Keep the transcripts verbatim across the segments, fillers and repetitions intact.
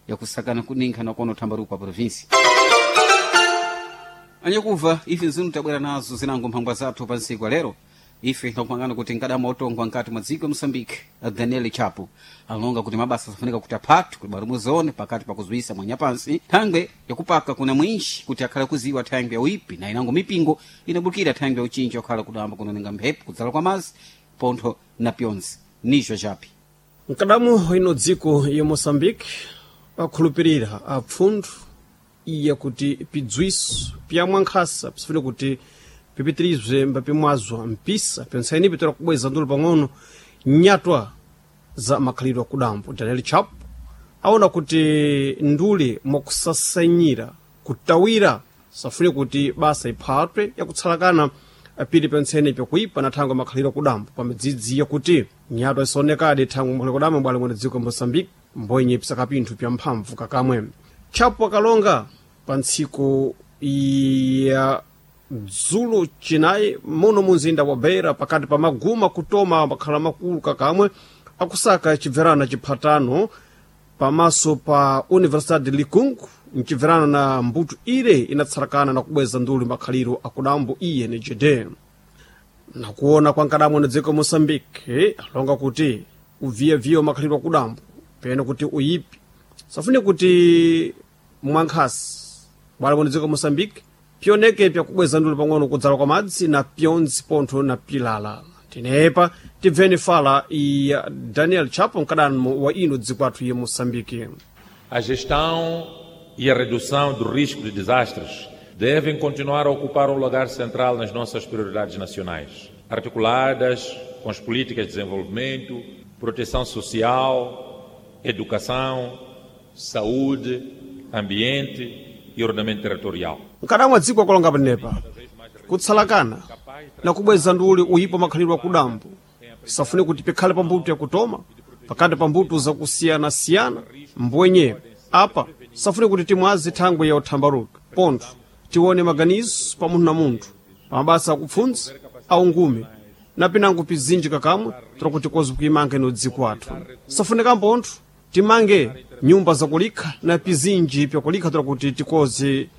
yakusakana kuninka na kuona uthambaruko pa provinsi. Anyakuva ife zinu tabwera nazo zinango mphangwa zathu pa nsiku wa lero. Ife nakupangana kuti nkadama otongwa nkati mwa dziko Mozambique Daniel Chapo alonga kuti mabasa safunika kuti apatu kuti barumuzone pakati pakuzwisa mwanya pansi thangwe yakupaka kuna mwinshi kuti akhala kuziwa thangwe ya uipi na inango mipingo inabukira thangwe ya uchinji okhala kudamba kunonenga mphepo kudzala kwa mazi pontho na pyonzi nisho japi. Nkadamu ino dziko ya Mozambique akhulupirira apfundu iya kuti pidzwiso pya mwankhasa pisifune kuti pipitirizwe mbapimwazwa mpisa pensaini pitora kubweza ndulu pang'ono nyatwa za makhalidwe kudambo. Daniel Chapo aona kuti ndule mwakusasanyira kutawira safune kuti basa iphatwe yakutsalakana apiri pensaini pyakuipa na thangwe makhalidwe kudambo pamidzidzi yakuti nyatwa isonekade thangwe makhalidwe kudambo mbwale mwene dziko Mozambique mbonye pisaka pinthu pya mphamvu kakamwe. Chapo akalonga pa ntsiku ya dzulo chinayi muno munzinda wa Beira pakati pa maguma kutoma makhala makulu kakamwe akusaka chibverana chiphatano pamaso pa Universidade de Likungu mchibverana na mbuto ire inatsarakana na kubweza ndulu makhaliro akudambo iye ni jede. Na kuona kwa nkadamu na dziko Mozambique alonga kuti uvia vio makhaliro akudambo pena kuti uyipi safune kuti mwankhasi bwala mwene dziko Mozambique pioneke pya kubweza ndulu pang'ono kudzala kwa madzi na pyonzi pontho na pilala. Tinepa tibveni fala ya Daniel Chapo nkadamo wa ino dziko athu ya Moçambique. A gestão e a redução do risco de desastres devem continuar a ocupar um lugar central nas nossas prioridades nacionais, articuladas com as políticas de desenvolvimento, proteção social, educação, saúde, ambiente e ordenamento territorial. Nkadamu wa dziko akulonga panepa kutsalakana na kubweza nduli uyipo makhaliro akudambo safune kuti pikhale pambuto yakutoma pakati pambuto zakusiyana-siyana mbwenye apa safune kuti timwazi thangwe ya uthambaruka pontho tiwone maganizo pa munthu na munthu pamabasa akupfunza aungume na pinango pizinji kakamwe tora kuti kozi kuimanga ino dziko athu safuneka mpontho timange nyumba zakulikha na pizinji pyakulikha tora kuti tikozi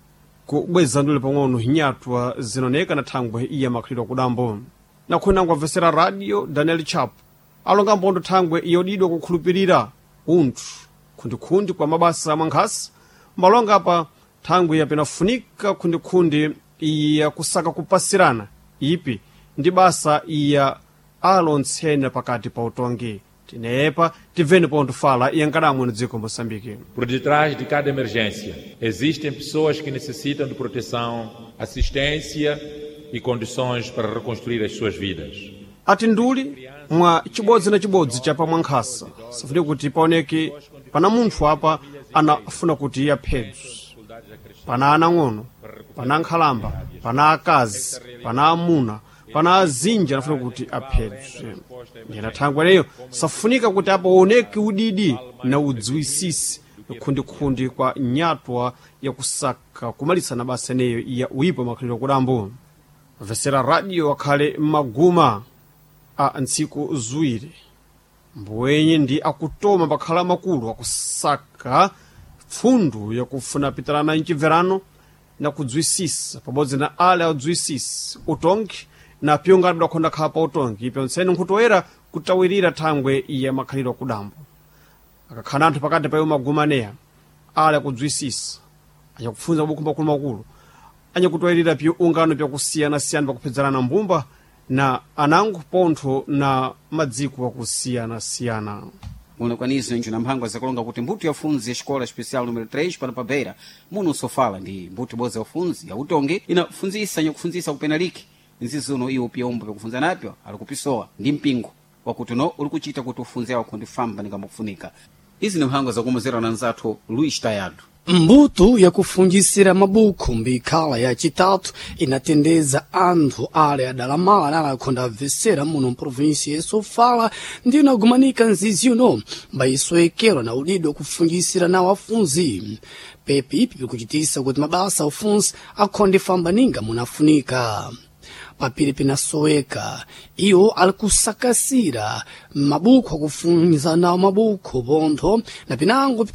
kubweza ndule pang'ono hinyatwa zinoneka na thangwe iya makhaliro akudambo. Na khunango avesera radio Daniel Chapo alonga mpondo thangwe iyo didwa kukhulupirira unthu khundikhundi kwa mabasa mwankhasi malonga apa thangwe yapenafunika khundikhundi iya kusaka kupasirana ipi ndi basa iya alontsene pakati pa utongi. Tinepa tiveni ponto fala e encaramos no dziko Moçambique. Por detrás de cada emergência existem pessoas que necessitam de proteção, assistência e condições para reconstruir as suas vidas. Ati nduli mwa chibodzi na chibodzi cha pamwankhasa safune kuti paoneke pana munthu apa anafuna kuti yaphedwe, pana anang'ono, pana ankhalamba, pana akazi, pana amuna, pana azinji anafuna kuti aphedwe. Ndina thangwe leyo safunika kuti apaoneke udidi na udziwisisi khundikhundi kwa nyatwa ya kusaka kumalitsa na basa neyo ya uyipo makhaliro akudambo. Vesera radio akhale maguma a ntsiku zuwiri mbwenye ndi akutoma pakhala makulu akusaka pfundu yakufuna pitalana mchibverano na kudziwisisa pabodzi na ale audziwisisi utongi na pyonga dakhonda khapa utongi pyonsene nkhutoera kutawirira thangwe ya makhaliro akudambo. Akakhala anthu pakati payo magumaneya ale kudziwisisa anyakupfunza buku makulu makulu anyakutawirira pyo ungano pyakusiyana-siyana pakuphedzerana mbumba na anango pontho na madziko akusiyana-siyana. Munakwanizo injo na mphangwa zakulonga kuti mbuto ya funzi ya xikola especial número três pana pa Beira muno sofala ndi mbuto boza ya funzi ya utongi inafunzisa nyakufunzisa kupenaliki nzizuno iyo pyombo pyakufunza napyo ali kupisowa ndi mpingo wakuti no uli kuchita kuti ufunzi yawo kundifamba ningambakufunika. Izi ni mphangwa zakumuzera na nzathu Luís Tayado. Mbuto ya kufunjisira mabuku mbikhala ya chitatu inatendeza anthu ale adalamala alakhonda avesera muno mprovinsi ya Sofala ndi inagumanika nzizi uno mbayisoyekera na udido kufunjisira na wafunzi. Pepe ipi pikuchitisa kuti mabasa ufunzi akhonde famba ninga munafunika. Papiri pinasoweka iyo alikusakasira mabuku akufunza na mabuku bontho na pinango